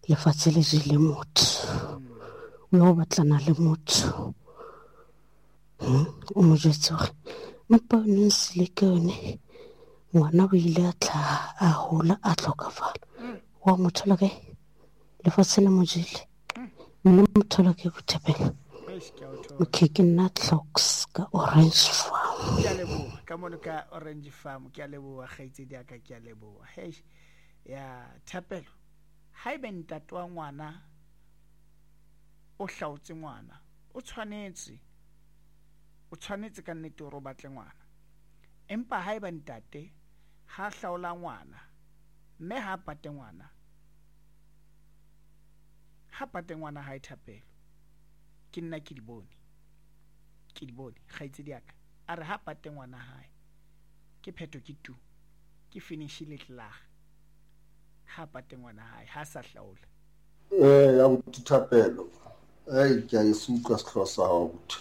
lefatshe le jele motho o yo batlana le motho o mo jwetsa gore mpa o ne sile ke yone ngwana o ile a tla a hola a tlhokafala wa mo thola kae lefatshe le mo jele mme mo thola ke go thapela okay ke nna Clocks ka Orange Farm ke a leboha ka mono ka Orange Farm ke a leboha gaitse di aka ke a leboha hey ya Thapelo haebe ntate wa ngwana o hlaotse ngwana o tshwanetse ka nnete hore o batle ngwana empa haeba ntate ha hlaola ngwana mme ha pate ngwana ha e Thapelo ke nna ke di bone gaitse di aka a re ha pate ngwana hae ke pheto ke tu ke finish le tlaga ha pate ngwana hae ha sa hlaola ya Thapelo ke a isuka sehlosa ha botho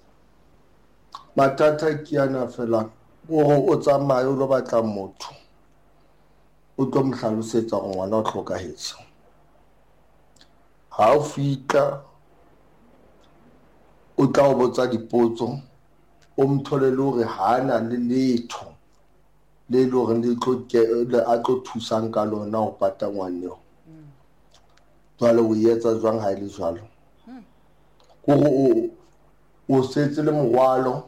matata ke ana fela o tsamaye o lo batla motho o tlo mhlalosetsa gore ngwana o tlhokahetse ha o fitla o tla o botsa dipotso o mthole le hore hana le letho le lore le a tlo thusang ka lona ho pata ngwaneo jwale o etsa jwang ha ile jwalo o setse le morwalo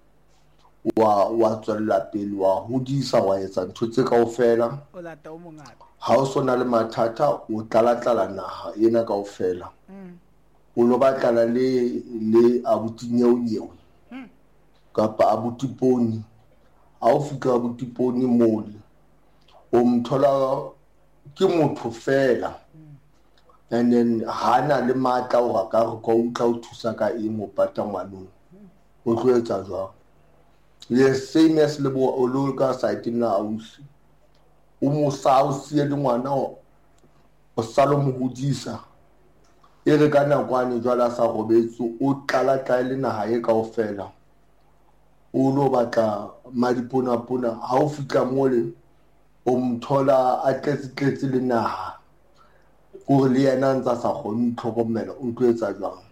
wa tswella pele wa hodisa wa etsa ntho tse kaofela o lata o mongata ha o sona le mathata o tlalatla naha ena kaofela o lo batlana le abuti nyeo kapa abuti poni ha o fika abuti poni mole o mthola ke motho fela and then hana le matla o ka re go utla o thusa ka eng o pata ngwanong o tlo etsa jwang le same as le bo o lo ka site na ausi o mo sa o sie le ngwana o salo mo hodisa e re ka nakwane jwala sa robetso o tlala le naha e kaofela o lo batla madipona ha o fitla mole o mthola a tletse le naha o le yena ntsa sa kgone tlhokomela o tlo etsa jwang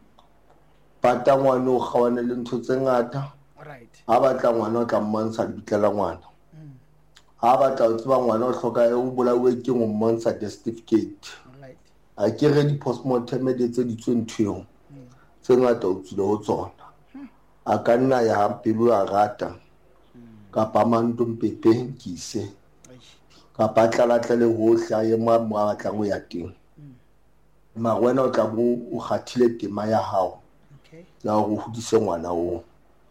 pata ngwana o kgawane le ntho tse ngata ha batla ngwana o tla mmontsha lebitla ngwana ha batla o tseba ngwana o hloka o bolawe ke mo mmontsha certificate a ke re di postmortem tse di tswentshweng tse ngata o tsile ho tsona a ka nna ya pelo a rata kapa manto mpepe nkise kapa tlalatla hohle a ye mo batlang go ya teng ma wena o tla bo o khathile tema ya hao ya go hodise ngwana o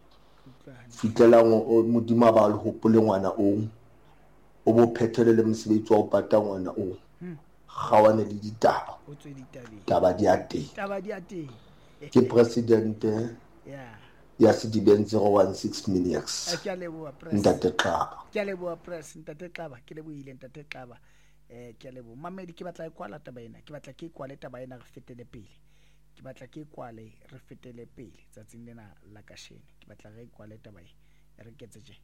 fitlela modimo ba le hopole ngwana o bo phethele le mosebetsi wa o pata ngwana o gawane le ditaba taba di a teng ke president ya Sedibeng 016 Minix ke a leboha press ntate Xaba ke a leboha press ntate Xaba ke lebohile ntate Xaba ke a leboha mamedi ke batla kwala taba ena ke batla ke kwale taba ena re fetele pele ke batla ke kwale re fetele pele tsatsing lena la kashene ke batla re kwale taba ena re ketse je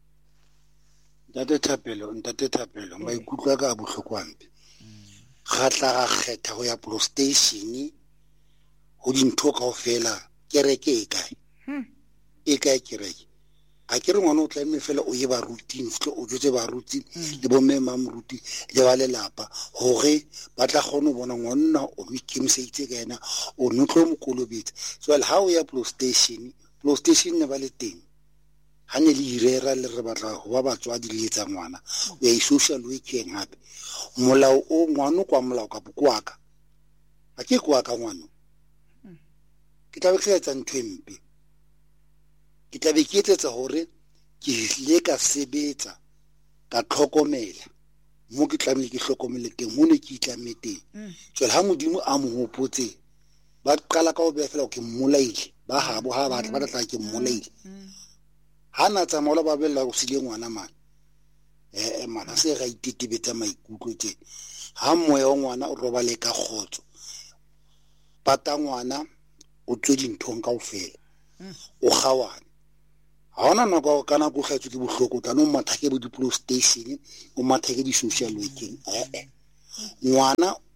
ntate Thapelo maikutlo ka bohlokwanpe ga tla ga kgetha go ya PlayStation ho dintho kaofela kereke e kae kereke a ke re ngwana o tlaime fela o ye ba routine flo o jetse ba routine le bo mema mruti le ba lelapa hore ba tla gone bona ngwana o ikemiseditse ka ena o notlo mokolobetsa so ha o ya PlayStation ne ba le teng ha ne le irera le re batla go ba batswadi le etsa ngwana o ya social working hape molao o ngwana kwa molao ka bokwaka a ke kwa ka ngwana ke tla be ke etsa ntho empe ke tla be ke etsetsa hore ke le ka sebetsa ka tlhokomela mo ke tlamile ke hlokomele teng mo ne ke itlame teng tsela ha modimo a mo hopotse ba qala ka ho be fela ke mmolaile ba habo ha batla ba tla ke mmolaile ha na tsa mola ba bella go sile ngwana mana mana se ga itetebetsa maikutlo tse ha moya wa ngwana o roba le ka khotso pata ngwana o tswe dinthong kaofela o gawana ha ona nako kana go tlhatswe ke bohloko tla no mathake bo di PlayStation o mathake di social working ngwana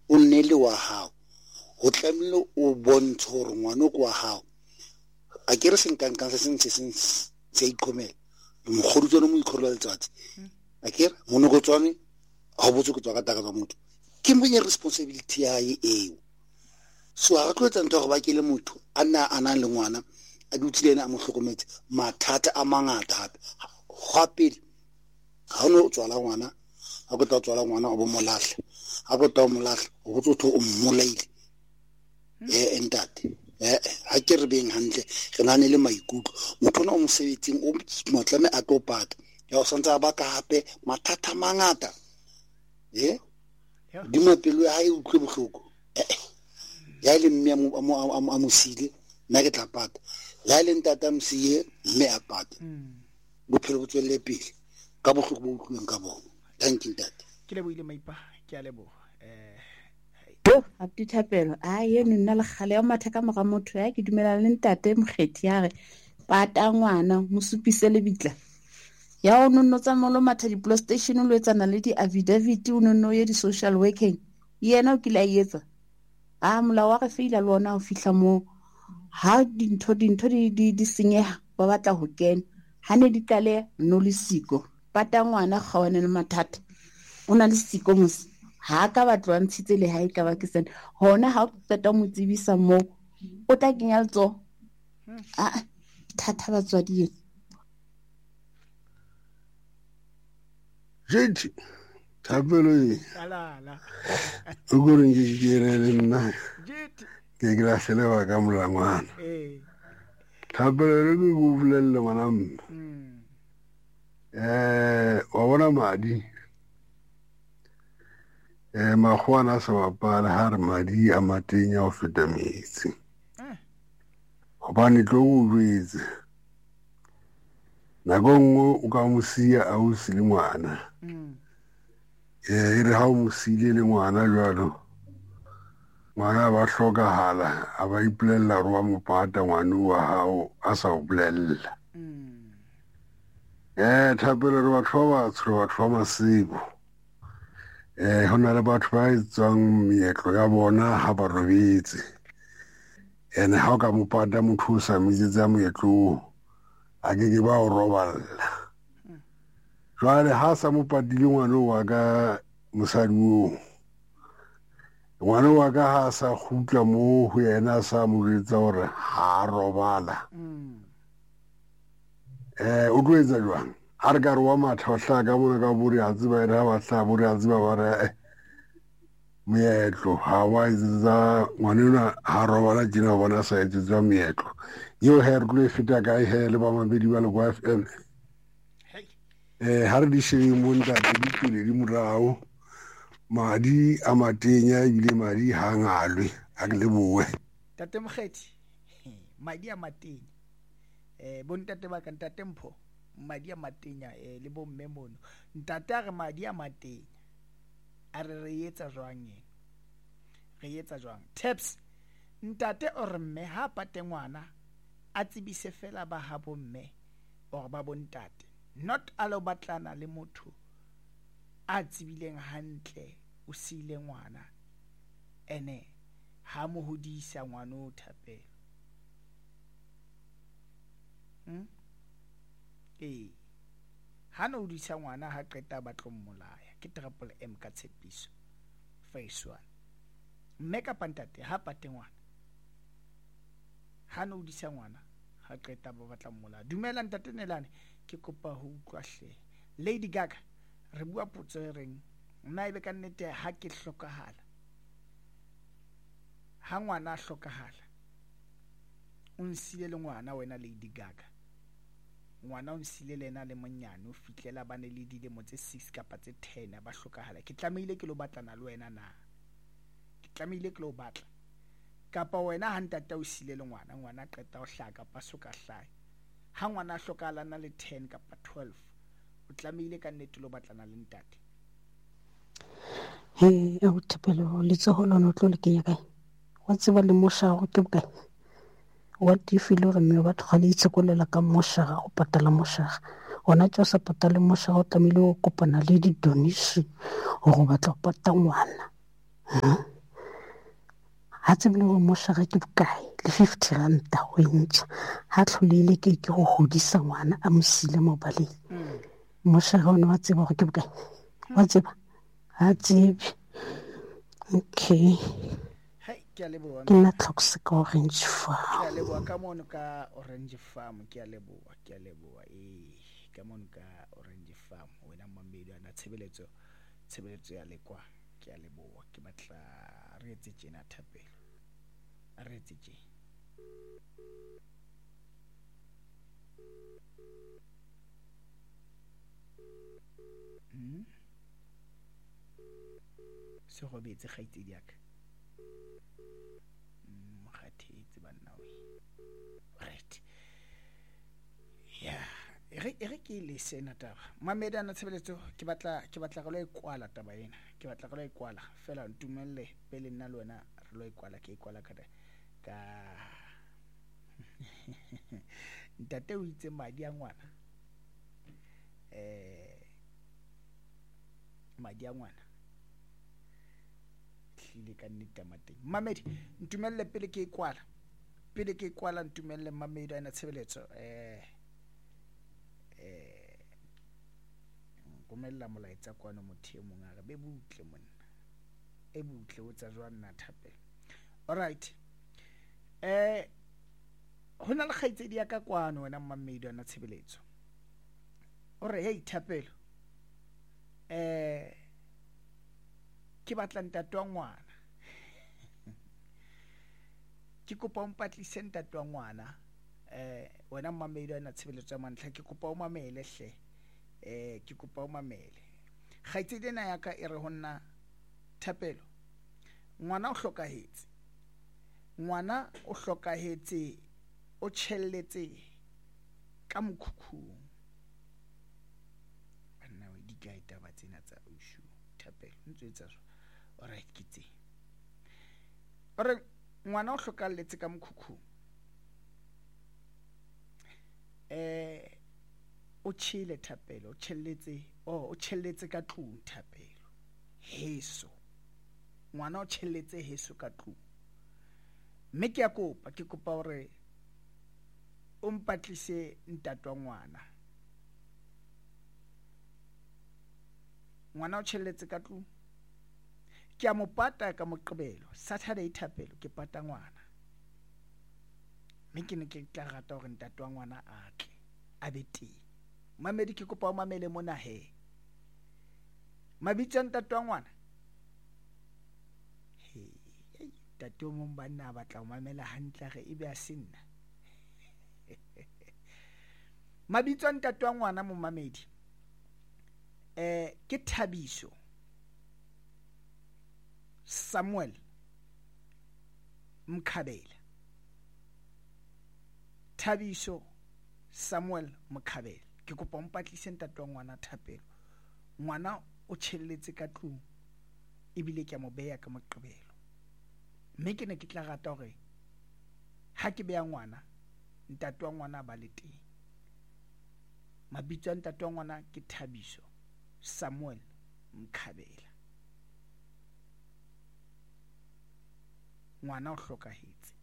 o nne le wa hao o tlamehile o bontshe gore ngwana ko wa hao a ke re senkankang se ikhomela mogodi tsone mo ikgorola letsatsi a ke re monoko tsone a botse go tswa ka taka tsa motho ke mbenye responsibility ya eo so a tlo etsa ntho go ba ke le motho a nang le ngwana a dutse ena a mo hlokometse mathata a mangata hape ga pele ga o tswala ngwana a go tswala ngwana o bo molahle a go twa molahle o go tsotho o mmolaile entate ha ke re beng hantle re nane le maikutlo motho o mosebetsing o motlame a tlo pata ya o santsa ba ka hape mathata mangata di mapelo ha e utlwe bohloko ya le mme a mosile nna ke tla pata ya le ntata msiye mme a pata bophelo bo tswelle pele ka bohloko bo utlweng ka bona thank you ntate ke le boile maipa ke a lebo a Thapelo eno nna le gale ya mathaka moga motho ya ke dumela le ntate mokgethi ya re pata ngwana mo supise le bitla ya o nonno tsa molo matha di PlayStation o letsana le di affidavit o nonno ye di social working yena o kila yetsa mola wa re feila le ona o fihla mo ha dintho di senyeha ba batla ho kena ha ne di tlale no le siko pata ngwana gaone le mathata o na le siko mos ha ka batlo ntshitse le ha e ka ba ke sena hona ha o tseta mo tsibisa mo o tla kenya letso thata batswadi Jeti Thapelo alala o go re ngikere le nna jeti ke grasele wa ka molangwana Thapelo re go bulelle ngwana wa bona madi magwana sa bapala ha re madi a matenya o feta metsi gobane tlo go jwetse nako nngwe o ka mo sia a o sile ngwana e re ha o mo sile le ngwana jwalo ngwana ba hlokahala a ba ipolella re wa mo pata ngwana wa hao a sa o bolella Thapelo re batho ba batsho re batho ba masebo ho na le batho ba etsang meetlo ya bona ha ba robetse ene ha o ka mo pata motho o sa metsetsa moetlo a ke ba o roballa jwale ha sa mo patile ngwana wa ka mosadi o ngwana wa ka ha sa khutla mo ho yena sa mo retsa hore ha robala o tlo etsa jwang ha re ka re wa matha wa hlaka mona ka bore a tseba ere ha ba hla bore a tseba ba re meetlo ha wa etsa ngwana ona ha robala tjena bona sa etsa meetlo yo he re tlo e feta kae he le ba mabedi ba le kwa FM ha re di shebe mo ntate di pele di morao madi a matenya ile madi ha ngalwe a ke le boe tate mokgethi madi a matenya bontate ba ka ntate mpho madi a matenya le bo mme mono ntate a re madi a matenya a re etsa jwang re etsa jwang taps ntate o re mme ha pate ngwana a tsebise fela ba ha bo mme or ba bontate not alo batlana le motho a tsibileng hantle o sile ngwana ene ha mo hodisa ngwana o Thapelo ha no hodisa ngwana ha qeta ba tlo mmolaya ke triple M ka tshepiso phase 1 mme ka pantate ha pate ngwana ha no hodisa ngwana ha qeta ba batla mmolaya dumela ntate Nelane ke kopa ho utlwa hle Lady Gaga re bua potso e reng nna ebe ka nnete ha ke hlokahala ha ngwana a hlokahala o nsile le ngwana wena Lady Gaga ngwana o nsile le ena le monyane o fitlela ba ne le dilemo tse 6 kapa tse 10 ba hlokahala ke tlamehile ke lo batlana le wena na ke tlamehile ke lo batla kapa wena ha ntata o sile le ngwana qeta o hlaka pa soka hlae ha ngwana a hlokahala na le 10 kapa 12 o tlamehile ka nnete lo batlana le ntate o Thapelo letsoho lona o tlo le kenya kae wa tseba le moshago ke bokae wa tifile gore mme batho ga le itsekolela ka moshaga go patala moshaga ona tšo sa patale moshaga o tlamehile o kopana le di donation go batla go pata ngwana ha tsebile go mošaga ke bokae le 50 ranta go ntša ha tlholele ke go godisa ngwana a mosile mo baleng mošaga one wa tseba go ke bokae wa tseba ha tsebe okay ke a leboa ke nna tlhokse ka Orange Farm ke a leboa ka mono ka Orange Farm ke a leboa ka mono ka Orange Farm wena mmamedi ana tshebeletso ya lekwa ke a leboa ke batla re etse tjena Thapelo re etse tje se go betse gaite diaka mokgathetse banna we right yeah re ke le sena taba mamedi ana tshebeletso ke batla go lo ikwala taba ena ke batla go lo ikwala fela ntumelle pele nna le wena re lo ikwala ke ikwala ka ntate o itse madi a ngwana tlile ka nnete mateng mamedi ntumelle pele ke ikwala ntumelle mamedi ana tshebeletso romella molaetsa kwano motho e mong a re be butle monna e butle o tsa jwa nna Thapelo alright hona le kgaitsedi ya ka kwano wena mmamedi ana tshebeletso o re hey Thapelo ke batla ntate wa ngwana ke kopa o mpatlise ntate wa ngwana wena mmamedi ana tshebeletso ya mantlha ke kopa o mamele hle ke kopa o mamele kgaitsedi ena ya ka e re honna Thapelo ngwana o hlokahetse o tshelletse ka mokhukhung bana we di ka itaba tsena tsa ushu Thapelo ntse etsa so alright ke tse ore ngwana o hlokalletse ka mokhukhung o tshile Thapelo o tshelletse ka tlung Thapelo heso ngwana o tshelletse heso ka tlung mme ke kopa hore o mpatlise ntate wa ngwana o tshelletse ka tlung ke a mo pata ka Moqebelo Saturday Thapelo ke pata ngwana mme ke ne ke tla rata hore ntate wa ngwana a tle a be teng mamedi ke kopa o mamele mona he mabitso a ntate wa ngwana tate o mong banna a batla o mamela hantle re ebe a se nna mabitso a ntate wa ngwana mo mamedi ke Thabiso Samuel Mkhabela ke kopa mpatlise ntate wa ngwana Thapelo ngwana o tshelletse ka tlung ebile ke a mo beya ka Moqebelo mme ke ne ke tla rata hore ha ke beya ngwana ntate wa ngwana ba le teng mabitso a ntate wa ngwana ke Thabiso Samuel Mkhabela ngwana o hlokahetse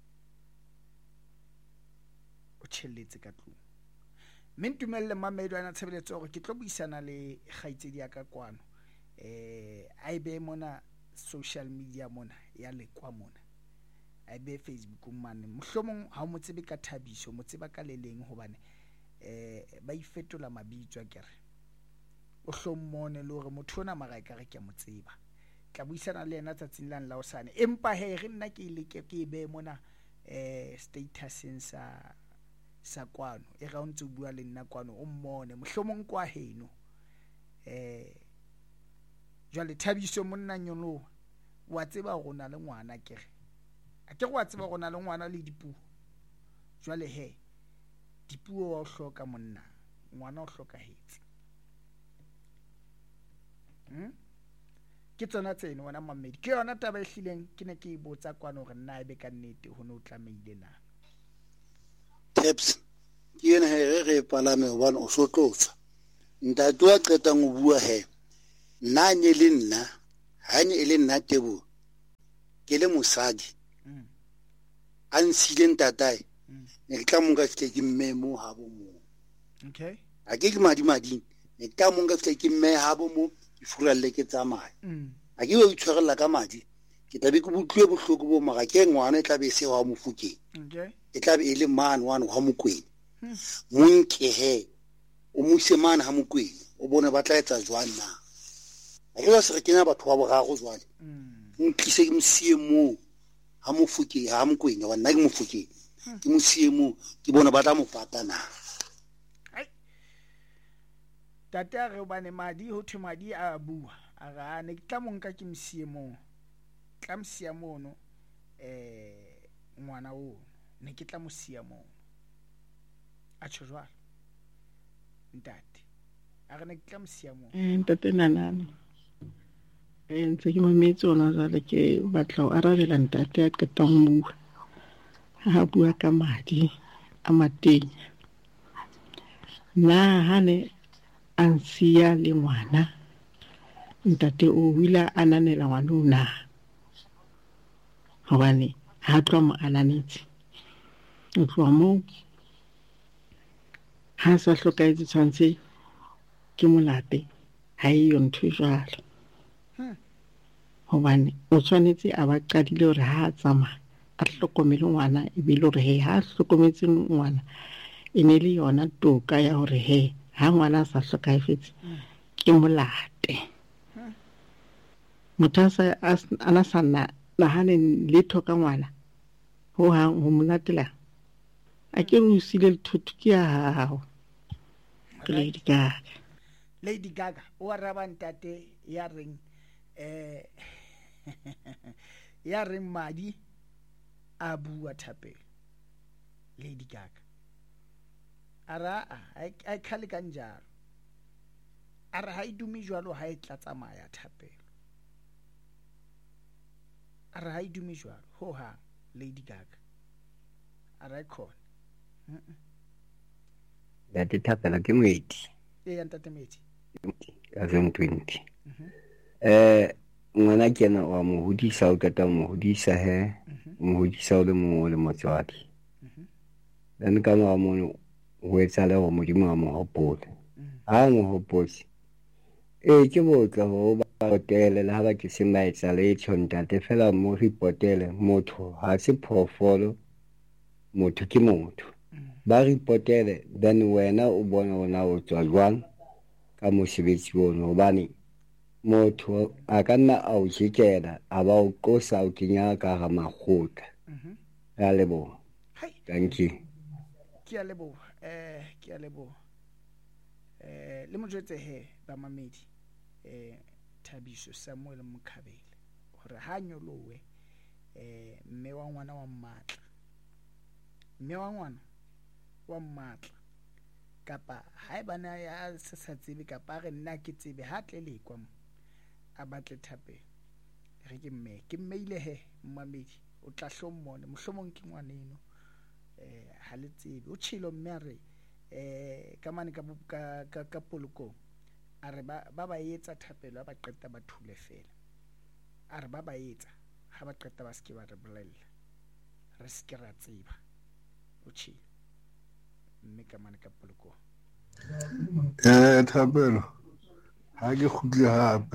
o tshelletse ka tlung mme ntumelle mamedi ana tshebeletso hore ke tlo buisana le kgaitsedi ya ka kwano a be mona social media mona ya lekwa mona a be Facebook mane mohlomong ha o mo tsebe ka Thabiso mo tseba ka leleng hobane ba ifetola mabitso a kere o hlommone le hore motho ona mara ka re ke mo tseba tla buisana le yena tsatsing la nla osane empa he re nna ke ile ke be mona statuseng sa kwano e ga o ntse o bua le nna kwano o mmone mohlomong kwa heno jwale Thabiso monna nyolo wa tseba go na le ngwana kere a ke go wa tseba go na le ngwana le dipuo jwale he dipuo wa o hloka monna ngwana o hlokahetse ke tsona tseno wena mamedi ke yona taba e hlileng ke ne ke botsa kwano gore nna e be ka nnete ho no tlameile na Taps ke yena he re palame hobane o so tlotsa ntate wa qeta go bua he nna nye le nna hanye e le nna Tebo ke le mosadi a nsile ntatae ne ke tla monka fihle ke mme mo habo mo okay a ke madi ne ke tla monka fihle ke mme habo mo ke furalle ke tsamaya a ke o itshwarela ka madi ke tla be ke butlwe bohloko bo maga ke ngwana e tla be se wa Mofokeng okay e tla be e le man wa Mokwena monke he o mose man ha Mokwena o bone ba tla etsa jwang na a ke ba se re kena batho ba bogago jwale ntlise ke mosie mo ha Mofokeng ha Mokwena wa nna ke Mofokeng ke mosie mo ke bona ba tla mo patana tata re bane madi ho thwe madi a bua a ga ne ke tla monka ke mosie mo tla mosia mono ngwana o ne ke tla mosia mo a tsho jwalo ntate a re ne ke tla mosia mo ntate nanana ntse ke mametse ona jwale ke batla o arabela ntate a qetang mo ha bua ka madi a mateng na hane ansia le ngwana ntate o wila ananela ngwana una hobane ha tlo mo ananetse o tloa mo ha sa hlokaetse tshwantse ke molape ha e yo ntho jwalo hobane o tshwanetse a ba qadile hore ha a tsamaya a hlokomele ngwana e bile hore he ha hlokometse ngwana e ne le yona toka ya hore he ha ngwana sa hlokaefetse ke molate motasa ana sana la hane letho ka ngwana ho ha ho molatela a ke re usile lethotho ke ya hao ke Lady Gaga o araba ntate ya reng ya reng madi a bua Thapelo Lady Gaga ara a khale ka njalo ara ha idumi jwalo ha e tla tsamaya Thapelo ara ha idumi jwalo ho ha Lady Gaga ara khona Dati Thapelo ke moeti ya ntate meti ka 20 ngwana kena wa mo hodisa o kata mo hodisa he mo hodisa o le mo le motswadi then ka no mo ho etsa le ho modimo wa mo hopola a mo hoposi ke botla ho ba hotele le ha ba ke se ba etsa le tshontate fela mo ripotele motho ha se phofolo motho ke motho ba ripotele then wena o bona ona o tswa jwang ka mosebetsi ono hobane motho a ka nna a o jekela a ba o qosa o kenya ka ga makgotla ya lebo thank you ke a lebo le mo jwetse he ba mamedi Thabiso Samuel Mokhabele hore ha nyolowe mme wa ngwana wa mmatla mme wa ngwana wa mmatla kapa ha e bana ya se sa tsebe kapa re nna ke tsebe ha tle le kwa a batle Thapelo re ke mmeile he mmamedi o tla hlommone mohlomong ke ngwaneno ha le tsebe o tshilo mme re ka mane ka poloko a re ba etsa Thapelo ba qeta ba thule fela a re ba etsa ha ba qeta ba ske ba re bolella re ske ra tseba o tshilo mme ka mane ka poloko Thapelo ha ke khutle hape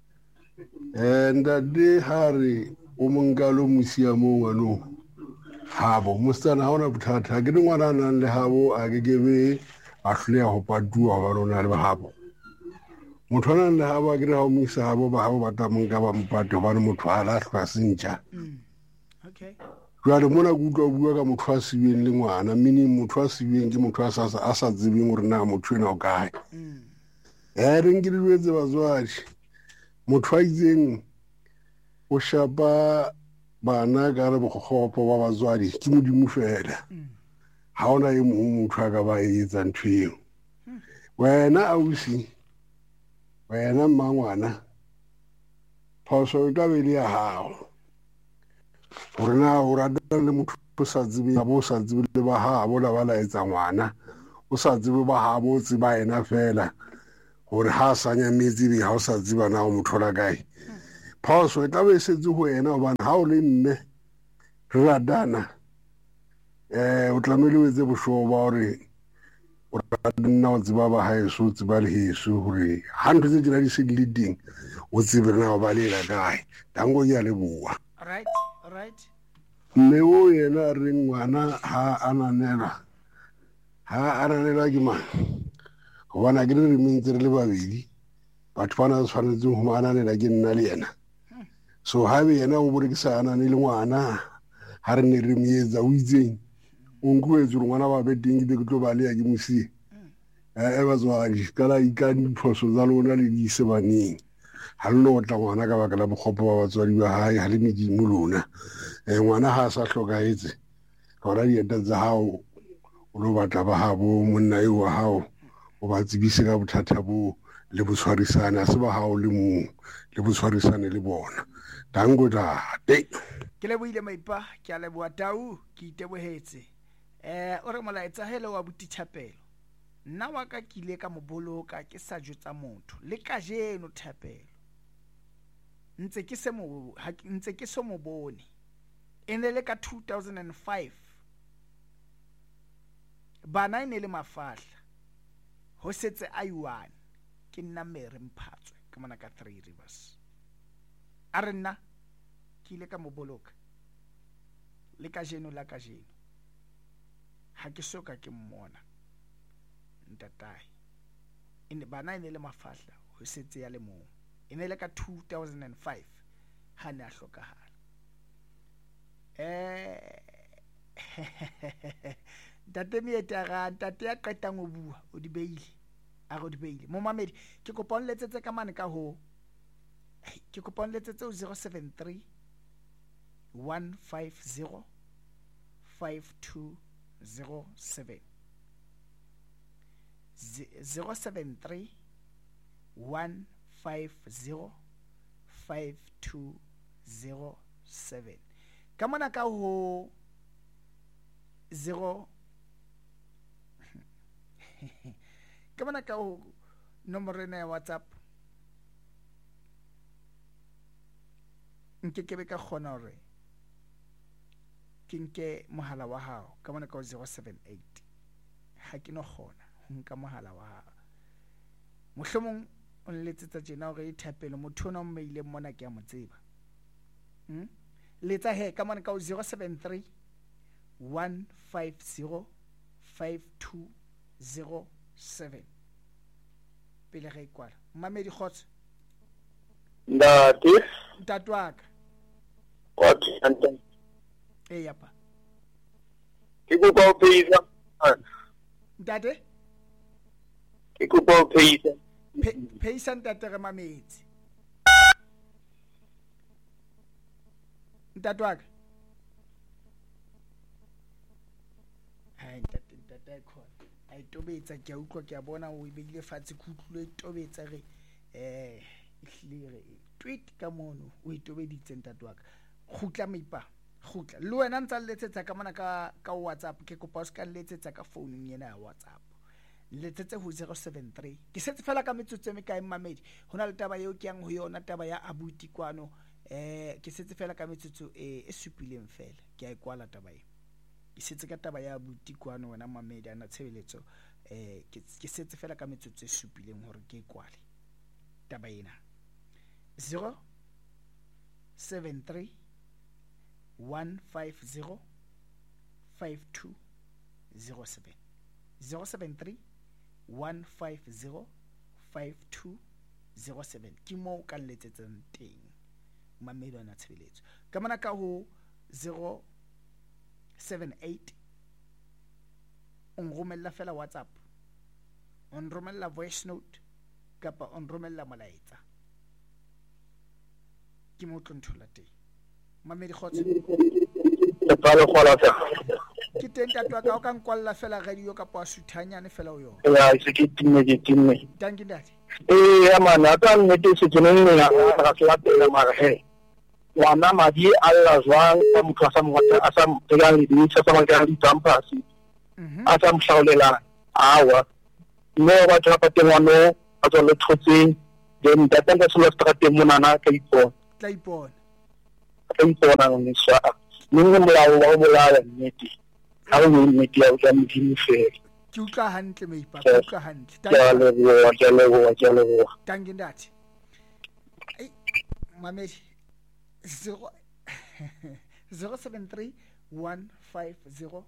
ndade hare o mongalo musia mo ngwanong habo mostana ha ona bothata ke ngwana nang le habo a ke be a hloleha ho padua ba rona le habo motho nang le habo a ke re ha o muisa habo ba habo ba ta monka ba mpato ba motho a la hlwa sentja okay jwale mona go utlwa bua ka motho a sibeng le ngwana mini motho a sibeng ke motho a sa tsebeng hore na motho ena o kae re ngilwetse bazwadi motho a itseng o shapa bana ka re bokgopo ba bazwadi ke modimo fela ha ona e motho a ka ba etsa ntweng wena ausi wena mmangwana phoso e ka be le ya hao hore na o rata le motho o sa tsebe ba sa tsebe le ba habo la bala etsa ngwana o sa tsebe ba habo tseba ena fela hore ha sa nyametse be ha o sa tseba na o motho la kae phoso e tla be setse ho ena hobane ha o le mme re ratana o tlamehile o etse boshogo ba gore o nna o tseba ba haeso o tseba le heso gore ha ntho tse dira di se di le teng o tsebe na o ba lela kae dango ke a leboa right mme o yena re ngwana ha ananelwa ke mang gobana ke re mentse re le babedi batho bana ba tshwanetseng go mo ananela ke nna le yena so ha be yena o berekisa anane le ngwana ha re ne re meetsa o itseng o nkuetse gore ngwana ba beteng ke tlo ba le ya ke mosie batswadi kala ikane diphoso tsa lona le di ise baneng ha le no tla ngwana ka baka la bokgopo ba batswadi ba hae ha le medimo lona ngwana ha a sa hlokaetse gora dieta tsa hao o lo batla ba habo monna eo wa hao o ba tsebise ka bothata bo le botshwarisane a se ba hao le mong le botshwarisane le bona dango tate ke leboile maipa ke a leboa tau ke itebohetse o re molaetsa hele wa botithapelo nna wa ka kile ka mo boloka ke sa jotsa motho le ka jeno thapelo ntse ke se mo bone ene le ka 2005 bana ene le mafahla ho setse I1 ke nna mere mphatswe ka mona ka 3 Rivers a re nna ke ile ka mo boloka le ka jeno ha ke soka ke mmona ntatae ene bana ene le mafahla ho setse ya le mong ene le ka 2005 ha ne a hlokahala tate mietara tate ya qetang ho bua o di beile a go di beile mo mamedi ke kopa on letsetse ka mane ka ho ke kopa on letsetse 073 150 5207 073 150 5207 ka mona ka ho 0 ka mona ka ho nomoro ena ya WhatsApp nke ke be ka kgona hore ke nke mohala wa hao ka mona ka 078 ha ke no kgona ho nka mohala wa hao mohlomong o nletsetsa tjena hore e thapelo motho ona o mmeile mona ke a mo tseba letsa he ka mona ka 073 150 5207 pele ga ikwala mmamedi khotse ntatwaka yapa ke kopa o phehisa ntate ke kopa o phehisa ntate re mametsi ntatwaka ntate khona a itobetsa ke a utlwa ke a bona o ibile fatshe khutlule itobetsa re ehlile tweet ka mono o itobeditse ntatwaka khutla maipa khutla le wena ntse letsetsa ka mona ka WhatsApp ke kopa o ska letsetsa ka phone yena ya WhatsApp letsetse ho 073 ke setse fela ka metsotso e mekae mmamedi hona le taba eo ke yang ho yona taba ya abuti kwano ke setse fela ka metsotso e supileng fela ke a ikwala taba e ke setse ka taba ya abuti kwano wena mmamedi ana tshebeletso ke setse fela ka metsotso e supileng hore ke ikwale taba ena 073 150 5207 073 150 5207 ke mo ka letsetsang teng mmamedi ana tshebeletso ka mona ka ho 078 on romella fela WhatsApp on romella voice note kapa on romella molaetsa ke mo tlonthola teng mmamedi khotse ke teng tatwa ka o ka nkwalla fela radio kapa wa suthanyane fela o yona ya se ke timme danki ndati ya mana ta nnete se tseneng ya ga tla tela mara he wana madi alla zwang ka motho sa motho a sa telang le ditsa sa maka di tampasi a sa mhlaulela awa no ba tla patengwano a tswa le thotse then data ka solo strate monana ka ipona ka ipona ne swa nngwe molao wa molao nnete ha o nnete ya ka modimo fela ke utlwa hantle meipa ke utlwa hantle ke a leboha tangi ndati mamedi 073 150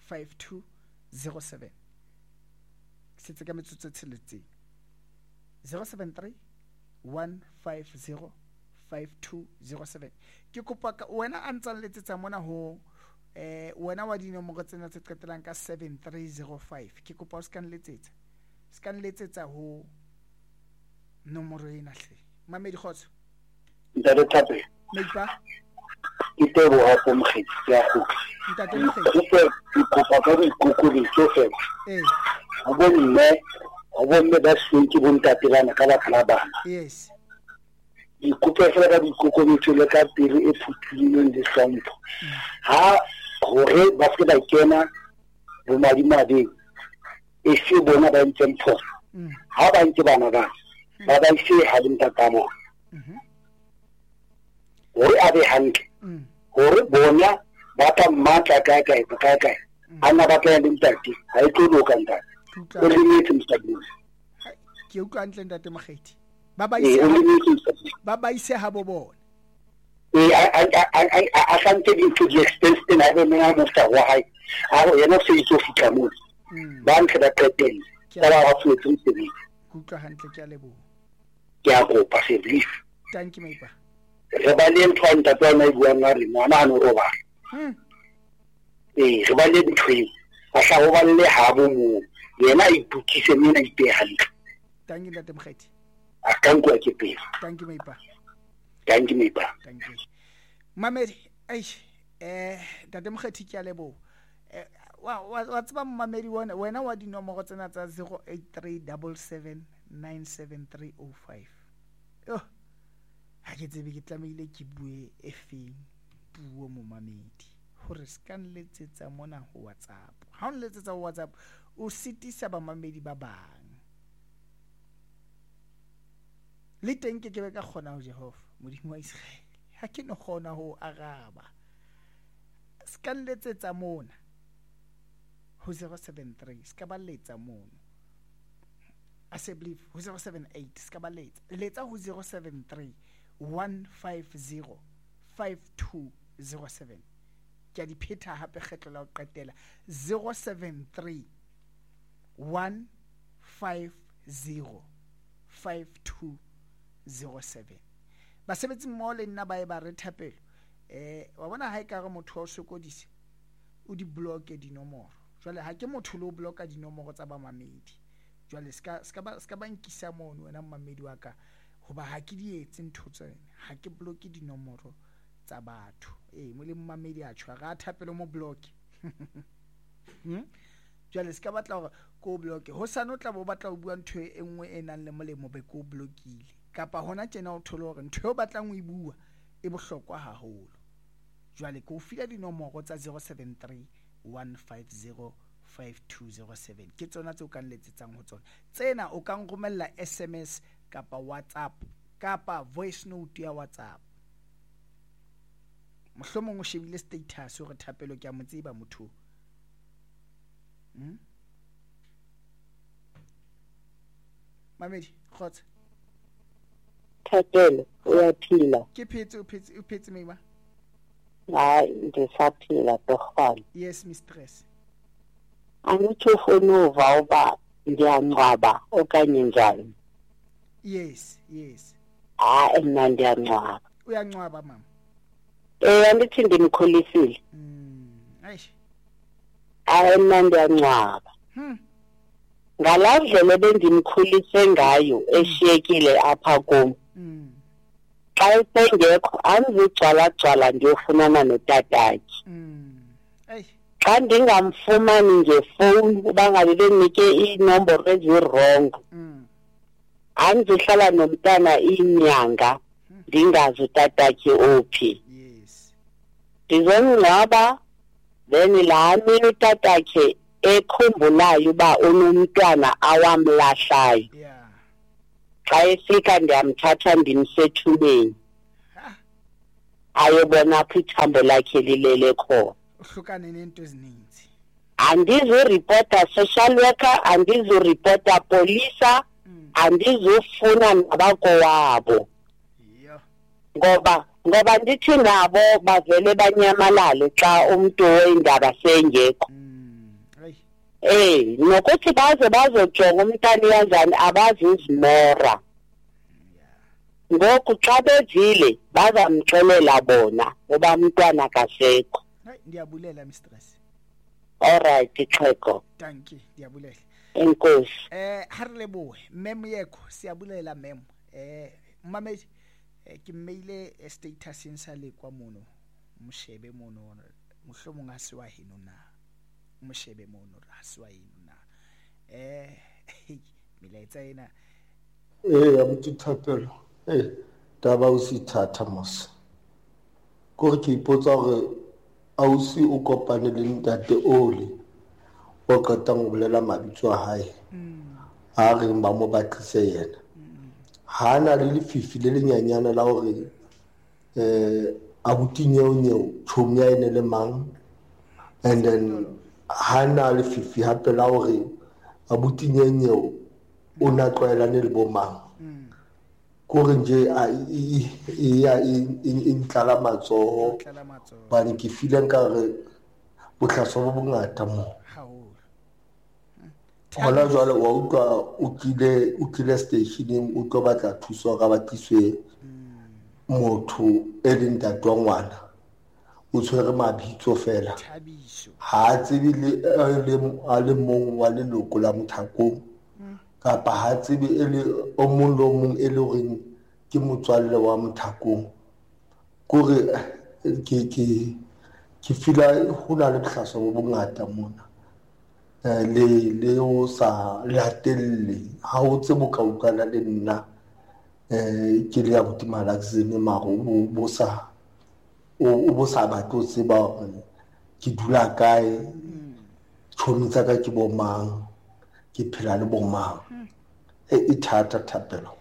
5207 setse ka metsotso tsheletseng 073 150 5207 ke kopa ka wena a ntse letsetsa mona ho wena wa dinomoro tsena tse qetelang ka 7305 ke kopa o scan letsetsa ho nomoro ena hle mamedi khotso ntate Thape meipa ite bo hapo mkhithi ya go ntate mkhithi ke kopa ka ikokole tsofe a bonne ba sentse bontate bana ka bakala bana yes ikutlwa fela ka dikokometse le ka pele e phuthileng le hlompho ha hore ba se ba kena bo madimading e se bona ba ntse mpho ha ba ntse bana ba ise ha dintata mo hore a be hantle hore bona ba ta mmatla kae ana ba ka le ntate ha e tlo loka ntate o le metse mstadimo ke utlwa ntle ntate Mokgethi ba ba ise ha bo bona a santse di to the extent na be mena mo sta wa hai a go yena se itse fika mo ba ntle ba qeteng ba ba fuetse mtsebe utlwa hantle ke a leboha ke a go pa se belief thank you meipa re ba le ntwa ntate na bua nga re ngwana a no roba re ba le ntwe a sa go ba le ha bo mo yena ipukise mena ipe hantle thank you ntate Mokgethi a kanko ke pele thank you meipa thank you mamedi ntate Mokgethi ke a leboha wa tseba mamedi wena wa dinomoro tsena tsa 0837797305 ha ke tsebe ke tlamehile ke bue efeng puo mo mamedi hore scan letsetsa mona ho WhatsApp ha o letsetsa ho WhatsApp o sitisa ba mamedi ba bang le teng ke be ka kgona ho Jehova modimo wa Israel ha ke no kgona ho araba scan letsetsa mona ho 073 ska ba letsa mono a se believe ho 078 ska ba letsa ho 073 150 5207 ke di pheta hape kgetlo la ho qetela 073 150 5207 basebetsi mmoho le nna ba e ba re Thapelo wa bona ha e ka re motho o sokodisa o di block dinomoro jwale ha ke motho le o blocka dinomoro tsa ba mamedi jwale ska ba nkisa mono wena mamedi wa ka hoba ha ke di etse ntho tsena ha ke block dinomoro tsa batho mo le mamedi a tshwa ga Thapelo mo block jwale ska batla hore ko block ho sana o tla bo batla ho bua ntho e nngwe e nang le molemo be ko blockile kapa hona tjena o thole hore ntho e batlang o e bua e bohlokwa haholo jwale ko fila dinomoro tsa 073 150 5207 ke tsona tse o ka nletsetsang ho tsona tsena o ka nromella SMS kapa WhatsApp kapa voice note ya WhatsApp mohlomong o shebile status hore Thapelo ke a mo tseba motho mamedi khotsa Thapelo o ya phila ke phetse mema hayi ndisaphila torhwana yes mistress angithi ufuna uva uba ndiyanqwaba okanye njani yes mna ndiyanqwaba uyanqwaba mama andithi ndimkholisile mna ndiyanqwaba ngalaa ndlela ebendimkhulise ngayo eshiyekile apha kum xa esengekho andizigcwalagcwala ndiyofunana notatakhe xa ndingamfumani ngefowuni uba ngabe bendinike iinomboro ezirongo andizohlala nomntana iinyanga ndingazi utatakhe ophi ndizongcwaba then laa mini utatakhe ekhumbulayo uba unomntwana awamlahlayo xa efika ndiyamthatha ndimsethubeni ayobona apho ithambo lakhe lilele khona uhlukane nento ezininzi andizoripota social worker, andizoripota polisa, andizofuna nabako wabo. Ngoba ndithi nabo bavele banyamalale xa umuntu wendaba sengekho. Nokuthi bazojonga umntana yanjani abazi izimora. Ngoku xa bevile bazamxelela bona ngoba umntwana akasekho. Ndiyabulela mistress. All right, Xhego. Thank you, ndiyabulela. Enkosi. Harleboe, mem yekho siyabulela mem. Mamedi ke maile status insale kwa mono. Moshebe mono mohlomong a sewa heno na. Moshebe mono a sewa heno na. Milaetsa ena. Abuti Thapelo. Taba o se thata mos. Ko ke ipotsa gore ausi o kopane le ntate ole o qetang go bolela mabitso a hae a re ba mo batlise yena ha na le lefifi le lenyanyana la gore abuti nyeo tšhomi ya ene le mang, and then ha na le fifi hape la gore abuti nyeo o na tlwaelane le bo mang. Kore nje a intlala matsoho bane ke file nkare botlhaswa bo bongata mo gona jwale wa utlwa o tlile stationeng o tlo batla thuso ga batliswe motho e leng ntate wa ngwana o tshwere mabitso fela ha a tsebe a le mong wa leloko la Mothakong kapa ha tsebe e le o mong le o mong e le gore ke motswalle wa Mothakong. Kore ke fila ho na le tlhaso bo bongata mona le o sa latelle ha o tsebo ka utlwana le nna ke le ya botimalaxene maro bo sa batlo tseba ke dula kae tšhomi ka ke bo mang ke phela le bo mang. Ithata Thapelo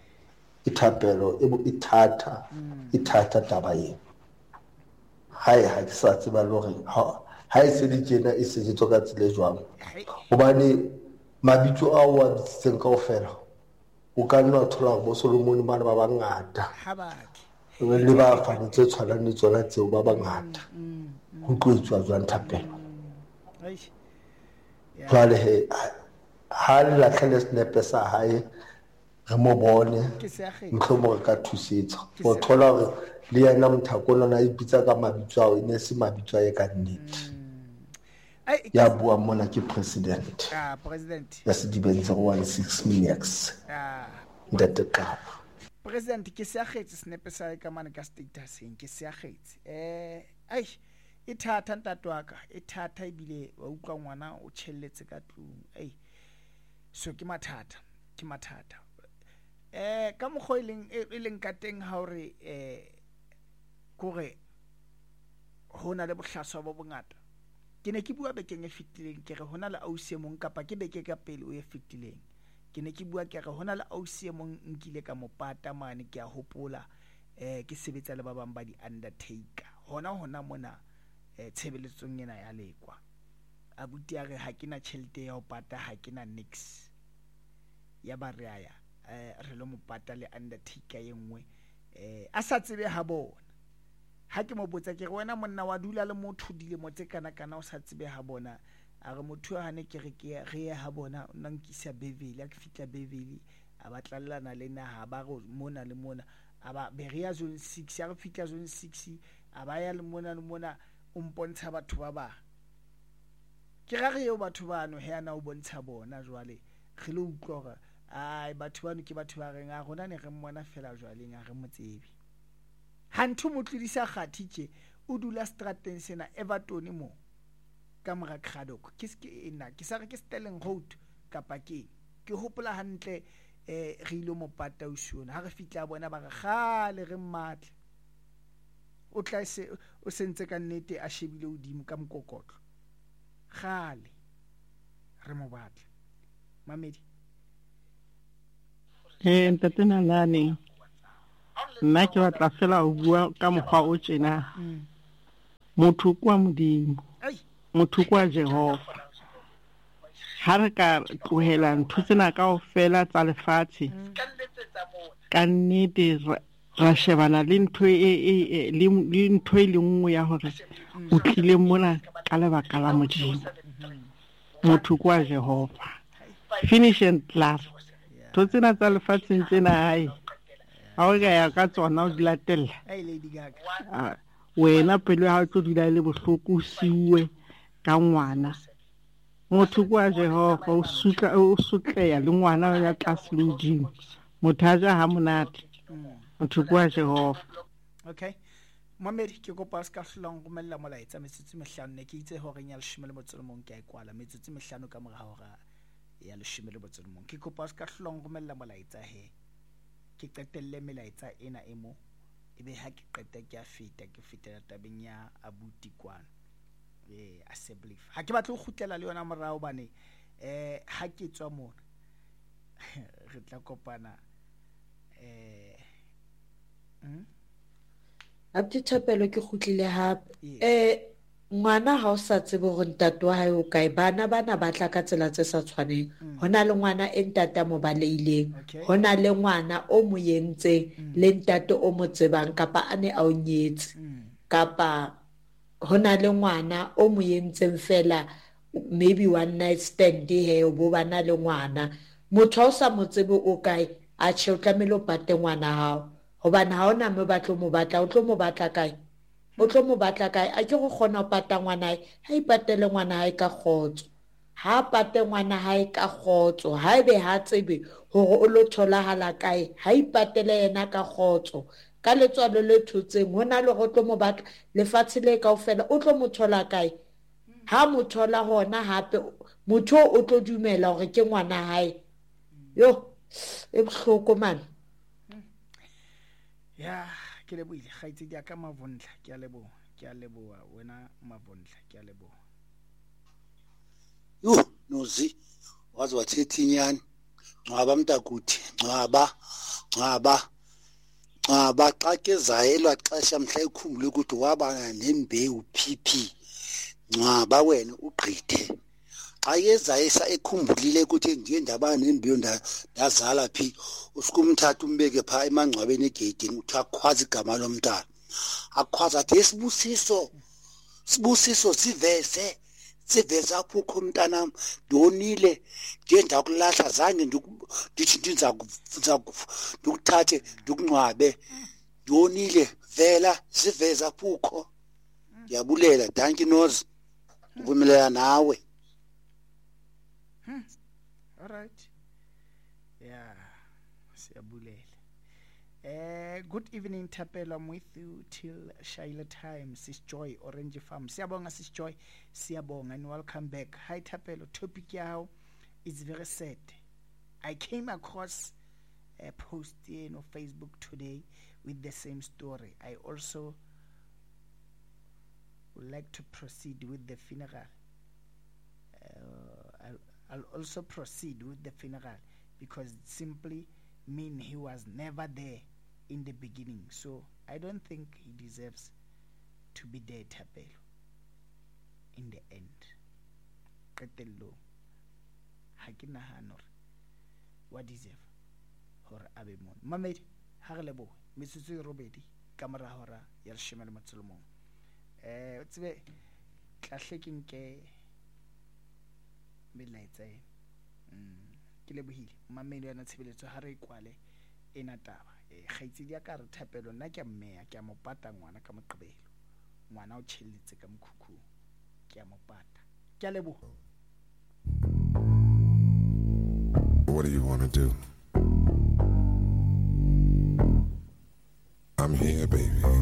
ithata taba ye hai ha ke sa tseba le gore ha e se le tjena e se tswa ka tsile jwang hobane mabitso a o a bitseng kaofela o ka nna thola go Solomon bana ba bangata le ba fana tse tshwanang tsona tseo ba bangata go tloetswa jwang Thapelo jwale he ha le la tlhale snepe sa hae re mo bone mohlomong ka thusetsa o thola gore le yena Mothakong na ipitsa ka mabitso ao ne se mabitso a ka nnete ya bua mona ke president ya Sedibeng 016 Minix ntate ka president ke se agetse snepe sa ka mane ka status ke se agetse e thata ntatwaka e thata ebile wa utlwa ngwana o tshelletse ka tlung so ke mathata ka mogho e leng ka teng ha hore kore hona le bohlaswa bo bongata ke ne ke bua bekeng e fitileng ke re hona le ausi mong kapa ke beke ka pele o e fitileng ke ne ke bua ke re hona le ausi mong nkile ka mopata mane ke a hopola ke sebetsa le ba bang ba di undertaker hona mona tshebeletsong ena ya lekwa abuti ya re ha ke na tšhelete ya ho pata ha ke na nix ya ba re aya re lo mopata le undertaker ye nngwe a sa tsebe ha bona ha ke mo botsa ke re wena monna wa dula le motho dile motse kana o sa tsebe ha bona a re motho ha ne ke re ke re ha bona o nna nkisa Bevele a ke fitla Bevele a batlallana le naha ba go mona le mona a ba beria zone 6 a re fitla zone 6 a ba ya le mona o mpontsha batho ba ba ke ga re yo batho bano he ana o bontsha bona jwale re lo utlwa gore ai batho bano ke batho ba reng a rona ne re mmona fela jwaleng a re motsebi ha ntho mo tlodisa kgathitse o dula strateng sena Everton mo ka mora Kradoko ke sa re ke Sterling Road kapa ke hopola hantle re ile mo pata o siona ha re fitla bona ba re gale re mmatle o tla o sentse ka nnete a shebile odimo ka mokokotlo gale re mo batla mamedi ntate Nalane nna ke batla fela ho bua ka mokgwa o tjena motho kwa modimo motho kwa Jehova ha re ka tlohela ntho tsena kaofela tsa lefatshe ka nnete ra shebana le ntho e le nngwe ya hore o tlile mona ka lebaka la Modimo motho kwa Jehova finish and last ntho tsena tsa lefatsheng tsena hae ha o ka ya ka tsona o di latella wena pelo ha o tlo dula le bohloko o siuwe ka ngwana motho kwa Jehova o sutleya le ngwana ya tlase le Modimo motho a ja ha monate motho kwa Jehova. Okay, Mamedi ke kopa ska hlong go mella molaetsa metsotso mehlano ne ke itse hore nya leshome le botsolo mong ke a ikwala metsotso mehlano ka mora hora ya leshome le botsolo mong ke kopa ska hlong go mella molaetsa he ke qetelle melaetsa ena e mo ebe ha ke qeta ke a fetela tabeng ya abuti kwana assembly ha ke batla go khutlela le yona morao bane ha ke tswa mona re tla kopana Abuti Thapelo ke khutlile hape ngwana ha o sa tsebe hore ntate wa hae o kae bana ba tla ka tsela tse sa tshwaneng hona le ngwana e ntate mo baleileng hona le ngwana o mo yentseng le ntate o mo tsebang kapa ane a o nyetse kapa hona le ngwana o mo yentseng fela maybe one night stand he o bo bana le ngwana motho o sa mo tsebe o kae a tsheo tlamelo pate ngwana hao hobane ha ona mo batlo mo batla o tlo mo batla kae o tlo mo batla kae a ke go kgona go pata ngwana hae ha ipatele ngwana hae ka khotso ha pate ngwana hae ka khotso ha ebe ha tsebe hore o lo tholahala kae ha ipatele yena ka khotso ka letswalo le thotseng hona le go tlo mo batla lefatshe le kaofela o tlo mo thola kae ha mo thola hona hape motho o tlo dumela hore ke ngwana hae yo e bohloko man ya ke le buile gaitse di aka mavondla ke a leboa wena mavondla ke a leboa yo nozi wazi wathethi inyani ngaba mntakuthi ngaba xa ke zayelwa xesha mhla ikhumbule ukuthi wabana nembewu PP ngaba wena ugqithe xa yezayisa ekhumbulile ukuthi ndiye ndaba nembewu ndazala phi usikumthatha umbeke pha emangcwabeni egedini uthi akhwaza igama lomntana akhwaza athi sibusiso siveze apho ukho mntanam ndonile ndiye ndakulahla zange ndithi ndikuthathe ndikungcwabe ndonile vela siveze apho ukho ndiyabulela thank you Nozi uvumelana nawe all right yeah siyabulele good evening Thapelo, I'm with you till Shaila time. Sis Joy, Orange Farm. Siyabonga Sis Joy, siyabonga and welcome back. Hi Thapelo, topic yao is very sad. I came across a post on Facebook today with the same story. I also would like to proceed with the funeral. I'll also proceed with the funeral because it simply mean he was never there in the beginning, so I don't think he deserves to be there, Thapelo. In the end, qetello ha ke nahana hore wa deserve hore abe mon mamedi ha re lebo metsotso e robedi ka mora hora ya leshome le motso le mong o tsebe tlahle ke nke melaetsa ke lebohile mamedi yana tshebeletso ha re ikwale ena taba kgaitsedi ya ka re Thapelo nna ke mmeya ke a mo pata ngwana ka moqebelo ngwana o tshelletse ka mokhukhu ke a mo pata ke a leboha. What do you want to do? I'm here, baby.